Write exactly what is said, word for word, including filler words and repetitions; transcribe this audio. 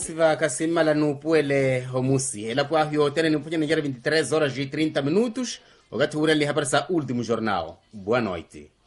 se va casimala no puele homusi. Ela por ahio tene no punha vinte e três horas e trinta minutos. O gato ura ali para sa último jornal. Boa noite.